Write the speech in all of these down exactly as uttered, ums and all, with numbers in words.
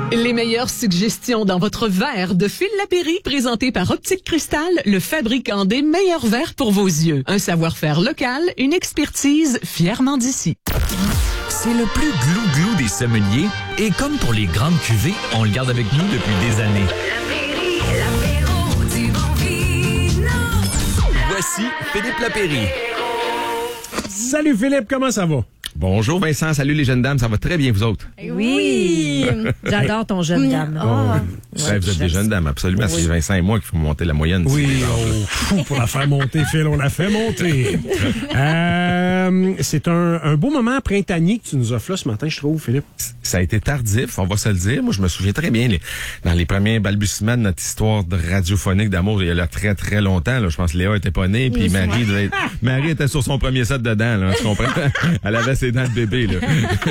Les meilleures suggestions dans votre verre de Phil Lapéry, présenté par Optique Cristal, le fabricant des meilleurs verres pour vos yeux. Un savoir-faire local, une expertise fièrement d'ici. C'est le plus glou-glou des sommeliers et comme pour les grandes cuvées, on le garde avec nous depuis des années. Lapéry, l'apéro du bon vino. Voici Philippe Lapéry. Salut Philippe, comment ça va? Bonjour Vincent, salut les jeunes dames, ça va très bien vous autres? Oui! J'adore ton jeune dame. Oh, ouais, vous êtes des jeunes dames, absolument. Oui. C'est Vincent et moi qu'il faut monter la moyenne. Oui, oh, fou pour la faire monter, Phil, on la fait monter. euh, c'est un, un beau moment printanier que tu nous offres là ce matin, je trouve, Philippe. Ça a été tardif, on va se le dire. Moi, je me souviens très bien les, dans les premiers balbutiements de notre histoire de radiophonique d'amour, il y a là très très longtemps. Là, je pense que Léa était pas née, puis Marie devait être, Marie était sur son premier set dedans, là, tu comprends? Elle avait ses dents de bébé, là.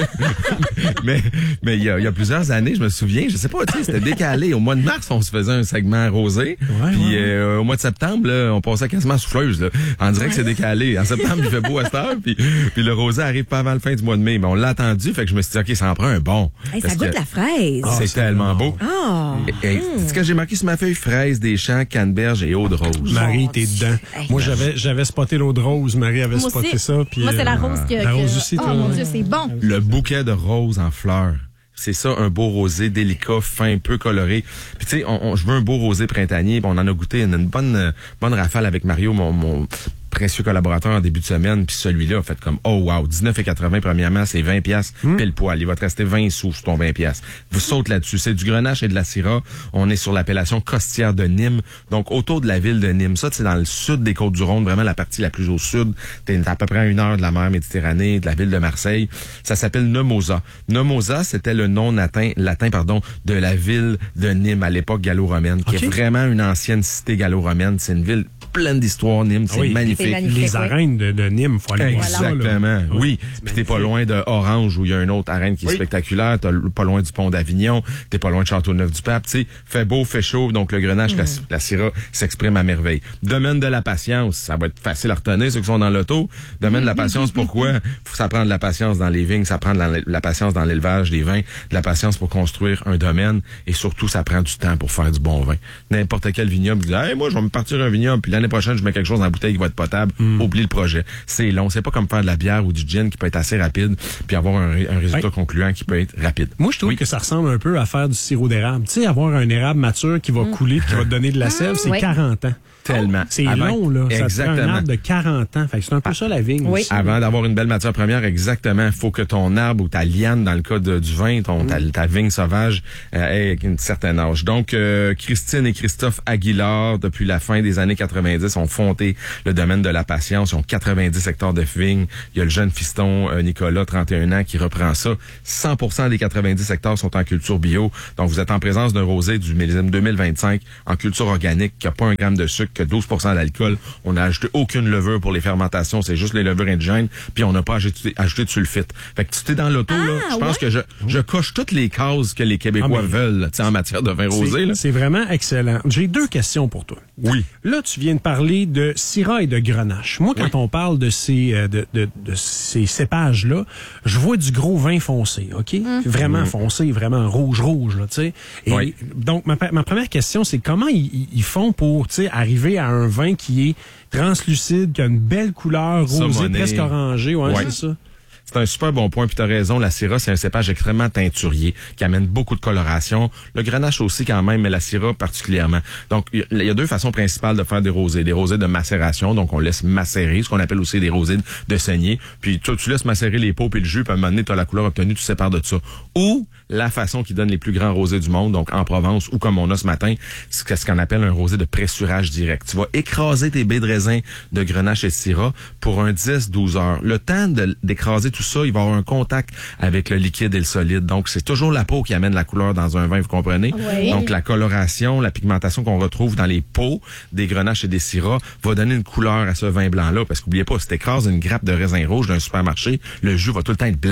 mais mais il y a, il y a plusieurs années, je me souviens, je sais pas, tu sais, c'était décalé. Au mois de mars, on se faisait un segment rosé, ouais, puis ouais. euh, au mois de septembre, là, on passait quasiment souffleuse. Là. On dirait que c'est décalé. En septembre, il fait beau à cette heure, puis puis le rosé arrive pas avant la fin du mois de mai, mais on l'a attendu, fait que je me suis dit, ok, ça en prend un bon. Hey, ça goûte que, la fraise. C'est oh, tellement beau. Oh. Hey, c'est ce que j'ai marqué sur ma feuille: fraise, des champs, canneberge et eau de rose. Marie, t'es dedans. Hey, moi, j'avais j'avais spoté l'eau de rose. Marie avait moi spoté aussi. ça. Puis, moi, c'est la euh, rose que... La que... rose aussi, oh toi. mon Dieu, c'est bon. Le bouquet de roses en fleurs. C'est ça, un beau rosé délicat, fin, peu coloré. Puis tu sais, on, on, je veux un beau rosé printanier. On en a goûté une, une bonne bonne rafale avec Mario, mon... mon précieux collaborateur en début de semaine, puis celui-là a fait comme oh wow, dix-neuf quatre-vingts premièrement, c'est vingt piastres mmh. pile poil. Il va te rester vingt sous sur ton vingt piastres. Vous sautez là-dessus. C'est du grenache et de la syrah. On est sur l'appellation costière de Nîmes, donc autour de la ville de Nîmes. Ça, c'est dans le sud des Côtes-du-Rhône, vraiment la partie la plus au sud. T'es à peu près à une heure de la mer Méditerranée, de la ville de Marseille. Ça s'appelle Nemosa. Nemosa, c'était le nom latin, latin pardon, de la ville de Nîmes à l'époque gallo-romaine, okay. qui est vraiment une ancienne cité gallo-romaine. C'est une ville pleine d'histoire, Nîmes, c'est oui, magnifique. magnifique. Les arènes de, de Nîmes, faut aller voir ça. Exactement, oui. Puis t'es pas loin de Orange, où il y a une autre arène qui est oui. spectaculaire. T'es pas loin du pont d'Avignon. T'es pas loin de Châteauneuf-du-Pape. Tu sais, fait beau, fait chaud, donc le grenache, mmh. la, la syrah s'exprime à merveille. Domaine de la patience, ça va être facile à retenir, ceux qui sont dans l'auto. Domaine de la patience, pourquoi? Ça prend de la patience dans les vignes, ça prend de la, la patience dans l'élevage des vins, de la patience pour construire un domaine, et surtout, ça prend du temps pour faire du bon vin. N'importe quel vignoble dit, hey, moi, je vais me partir un vignoble, puis l'année prochaine, je mets quelque chose dans la bouteille qui va être potable. Mm. Oublie le projet. C'est long. C'est pas comme faire de la bière ou du gin qui peut être assez rapide, puis avoir un, un résultat oui. concluant qui peut être rapide. Moi, je trouve oui. que ça ressemble un peu à faire du sirop d'érable. Tu sais, avoir un érable mature qui va mm. couler, qui va te donner de la sève, c'est oui. quarante ans. Tellement. C'est avant, long, là. Exactement. Ça te prend un arbre de quarante ans. Fait que c'est un peu ça, la vigne. Oui. Aussi. Avant d'avoir une belle matière première, exactement, il faut que ton arbre ou ta liane, dans le cas de, du vin, ton, mm. ta, ta vigne sauvage, euh, ait une certaine âge. Donc, euh, Christine et Christophe Aguilar, depuis la fin des années quatre-vingt-dix, ont fondé le domaine de la patience. Ils ont quatre-vingt-dix hectares de vignes. Il y a le jeune fiston euh, Nicolas, trente et un ans, qui reprend ça. cent pour cent des quatre-vingt-dix hectares sont en culture bio. Donc, vous êtes en présence d'un rosé du millésime deux mille vingt-cinq en culture organique, qui n'a pas un gramme de sucre, que douze pour cent d'alcool. On n'a ajouté aucune levure pour les fermentations, c'est juste les levures indigènes, puis on n'a pas ajouté, ajouté de sulfite. Fait que tu t'es dans l'auto, ah, là, je pense ouais? que je, je coche toutes les cases que les Québécois ah, veulent, tu sais, en matière de vin rosé. C'est vraiment excellent. J'ai deux questions pour toi. Oui. Là, tu viens de parler de syrah et de grenache. Moi, quand oui. on parle de ces, de, de, de, de ces cépages-là, je vois du gros vin foncé, OK? Mmh. Vraiment mmh. foncé, vraiment rouge-rouge, là, tu sais. Et oui. donc, ma, ma première question, c'est comment ils, ils font pour, tu sais, arriver à un vin qui est translucide, qui a une belle couleur rosée, presque orangée, ouais, ouais. c'est ça? C'est un super bon point, puis t'as raison, la syrah, c'est un cépage extrêmement teinturier, qui amène beaucoup de coloration. Le grenache aussi quand même, mais la syrah particulièrement. Donc, il y a deux façons principales de faire des rosés. Des rosés de macération, donc on laisse macérer, ce qu'on appelle aussi des rosés de saignée. Puis toi, tu laisses macérer les peaux puis le jus, puis à un moment donné, t'as la couleur obtenue, tu sépares de ça. Ou la façon qui donne les plus grands rosés du monde, donc en Provence, ou comme on a ce matin, c'est ce qu'on appelle un rosé de pressurage direct. Tu vas écraser tes baies de raisin de grenache et de syrah pour un dix à douze heures. Le temps de, d'écraser tout ça, il va y avoir un contact avec le liquide et le solide. Donc, c'est toujours la peau qui amène la couleur dans un vin, vous comprenez? Oui. Donc, la coloration, la pigmentation qu'on retrouve dans les peaux des grenaches et des syrahs va donner une couleur à ce vin blanc-là. Parce qu'oubliez pas, si t'écrases une grappe de raisin rouge d'un supermarché, le jus va tout le temps être blanc.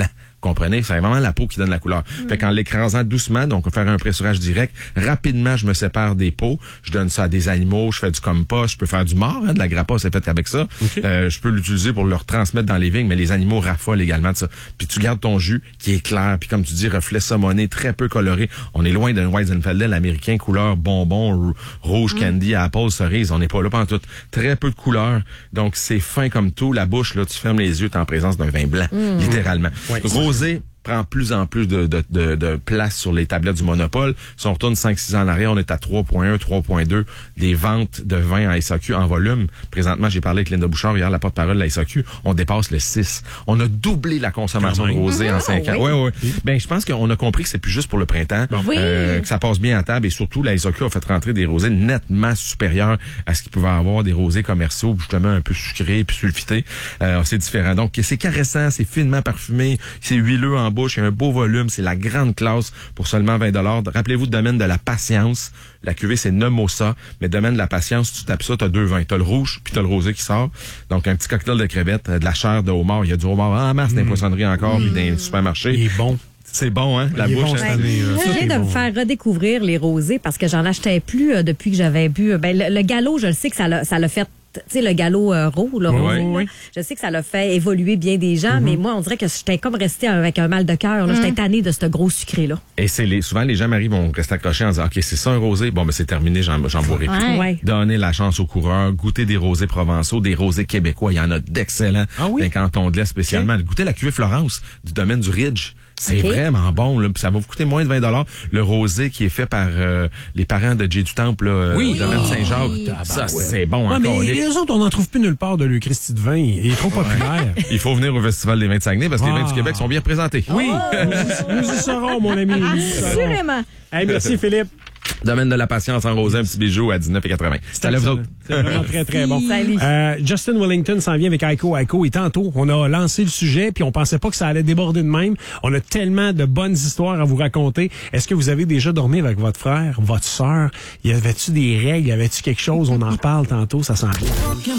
comprenez? C'est vraiment la peau qui donne la couleur. Mm. Fait qu'en l'écrasant doucement, donc on va faire un pressurage direct, rapidement, je me sépare des peaux, je donne ça à des animaux, je fais du compost, je peux faire du mort, hein, de la grappa, c'est fait avec ça. Okay. Euh, je peux l'utiliser pour le retransmettre dans les vignes, mais les animaux raffolent également de ça. Puis tu gardes ton jus qui est clair, puis comme tu dis, reflet saumonné, très peu coloré. On est loin d'un Weizenfeldel américain, couleur bonbon, rouge, mm. candy, apple, cerise. On n'est pas là pendant tout. Très peu de couleurs. Donc, c'est fin comme tout. La bouche, là, tu fermes les yeux, t'es en présence d'un vin blanc, mm. littéralement. Ouais, rosé prend plus en plus de, de, de, de place sur les tablettes du Monopole. Si on retourne cinq six ans en arrière, on est à trois virgule un, trois virgule deux des ventes de vin à S A Q en volume. Présentement, j'ai parlé avec Linda Bouchard hier, la porte-parole de la S A Q. On dépasse le six. On a doublé la consommation de rosé en cinq ans. Oui, oui. oui. Ben, je pense qu'on a compris que c'est plus juste pour le printemps, oui. euh, que ça passe bien à table et surtout, la S A Q a fait rentrer des rosés nettement supérieurs à ce qu'il pouvait avoir des rosés commerciaux, justement un peu sucrés puis sulfités. Euh, c'est différent. Donc, c'est caressant, c'est finement parfumé, c'est huileux en bouche, il y a un beau volume, c'est la grande classe pour seulement vingt dollars. Rappelez-vous, domaine de la patience. La cuvée, c'est Nemosa, mais domaine de la patience, tu tapes ça, t'as deux vins. T'as le rouge, puis t'as le rosé qui sort. Donc, un petit cocktail de crevettes, de la chair de homard. Il y a du homard en masse mmh. dans les poissonneries encore, mmh. puis dans les supermarchés. Il est bon. C'est bon, hein? La il bouche. Bon, hein? Je viens de bon. me faire redécouvrir les rosés parce que j'en achetais plus euh, depuis que j'avais bu. Ben, le, le galop, je le sais que ça l'a, ça l'a fait. Tu sais, le galop euh, roux, là, oui, rosé, oui. là, je sais que ça l'a fait évoluer bien des gens, mm-hmm. mais moi, on dirait que j'étais comme restée avec un mal de cœur. Mm-hmm. J'étais tannée de ce gros sucré-là. Et c'est les, souvent, les gens m'arrivent, vont rester accrochés en disant, OK, c'est ça un rosé? Bon, ben c'est terminé, j'en, j'en boirai plus. Ouais. Ouais. Donner la chance aux coureurs, goûter des rosés provençaux, des rosés québécois. Il y en a d'excellents. Ah oui? Dans les cantons de l'Est spécialement. Okay. Goûter la cuvée Florence du domaine du Ridge. C'est okay. vraiment bon, là. Puis ça va vous coûter moins de vingt dollars. Le rosé qui est fait par euh, les parents de Jay du Temple, là, oui. au domaine Saint-Jacques. Oui. Ça, ouais. c'est bon ouais, encore. Mais les autres, on n'en trouve plus nulle part de le Christy de vin. Il est trop populaire. Il faut venir au Festival des vins de Saguenay parce que ah. les vins du Québec sont bien présentés. Oui, oh. nous, nous y serons, mon ami. Assurément. Hey, merci, Philippe. Domaine de la patience en rosé, un petit bijou à dix-neuf quatre-vingts. C'est à vous autres. C'est vraiment très, très bon. Salut. Euh, Justin Wellington s'en vient avec Aiko Aiko. Et tantôt, on a lancé le sujet, puis on pensait pas que ça allait déborder de même. On a tellement de bonnes histoires à vous raconter. Est-ce que vous avez déjà dormi avec votre frère, votre sœur? Y avait-tu des règles? Y avait-tu quelque chose? On en reparle tantôt, ça s'en vient.